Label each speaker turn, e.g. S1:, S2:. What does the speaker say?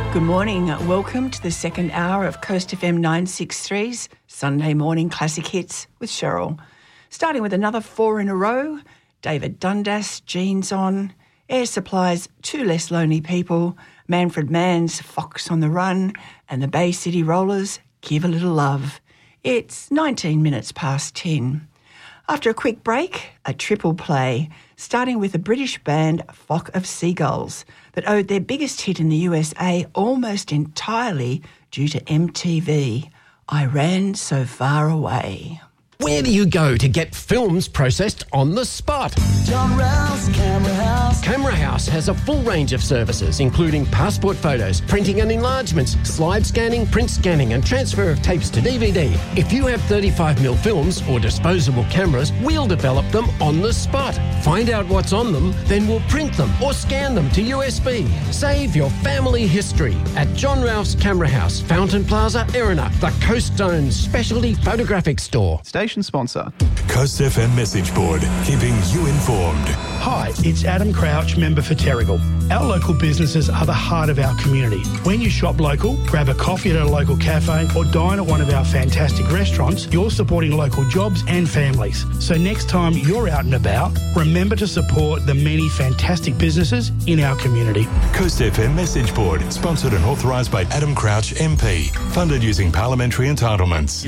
S1: Good morning. Welcome to the second hour of Coast FM 963's Sunday Morning Classic Hits with Cheryl. Starting with another 4 in a row, David Dundas, Jeans On, Air Supply's Two Less Lonely People, Manfred Mann's Fox on the Run, and the Bay City Rollers' Give a Little Love. It's 19 minutes past 10. After a quick break, a triple play, starting with the British band Flock of Seagulls, that owed their biggest hit in the USA almost entirely due to MTV. I Ran So Far Away.
S2: Where do you go to get films processed on the spot?
S3: John Rouse Camera House.
S2: Camera House has a full range of services, including passport photos, printing and enlargements, slide scanning, print scanning and transfer of tapes to DVD. If you have 35mm films or disposable cameras, we'll develop them on the spot. Find out what's on them, then we'll print them or scan them to USB. Save your family history at John Rouse Camera House, Fountain Plaza, Erina, the Coast Zone's specialty photographic store.
S4: Station sponsor.
S5: Coast FM message board, keeping you informed.
S6: Hi, it's Adam Crouch, member for Terrigal. Our local businesses are the heart of our community. When you shop local, grab a coffee at a local cafe or dine at one of our fantastic restaurants, you're supporting local jobs and families. So next time you're out and about, remember to support the many fantastic businesses in our community.
S5: Coast FM message board, sponsored and authorised by Adam Crouch MP, funded using parliamentary entitlements.